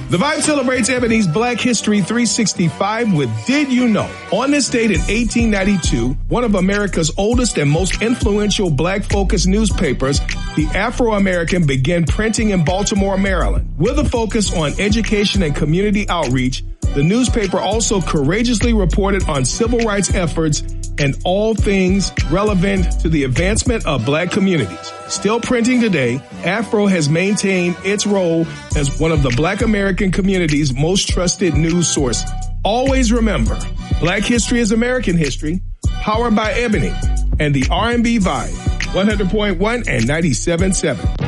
The Vibe celebrates Ebony's Black History 365 with Did You Know? On this date in 1892, one of America's oldest and most influential black-focused newspapers, The Afro-American, began printing in Baltimore, Maryland. With a focus on education and community outreach, the newspaper also courageously reported on civil rights efforts and all things relevant to the advancement of black communities. Still printing today, Afro has maintained its role as one of the black American community's most trusted news sources. Always remember, Black history is American history, powered by Ebony and the R&B Vibe, 100.1 and 97.7.